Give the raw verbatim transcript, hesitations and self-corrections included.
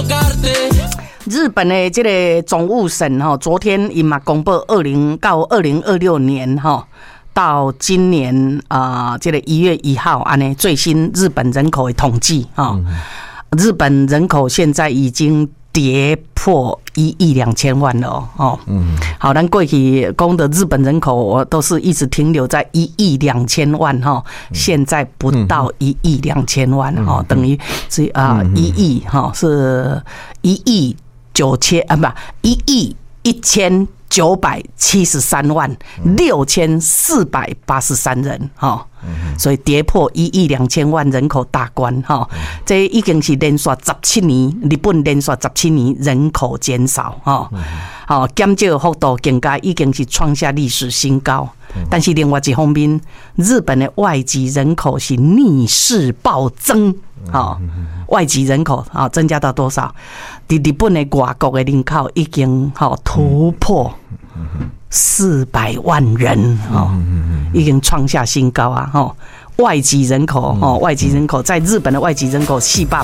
日本的这个总务省哈，昨天伊嘛公布二零到二零二六年哈，到今年啊、呃，这个一月一号安尼最新日本人口的统计哈，日本人口现在已经跌破一亿两千万了哦。嗯，好，咱过去讲的日本人口，我都是一直停留在一亿两千万哈，现在不到一亿两千万哈，等于是啊一亿哈，是一亿九千啊不一亿一千九百七十三万六千四百八十三人哈。所以跌破一亿两千万人口大关哈，这已经是连续十七年，日本连续十七年人口减少哈，好减少幅度更加已经是创下历史新高。但是另外一方面，日本的外籍人口是逆势暴增，哈，外籍人口啊增加到多少？伫日本的外国的人口已经哈突破四百万人哦，已经创下新高啊！哈，外籍人口哦，外籍人口在日本的外籍人口四百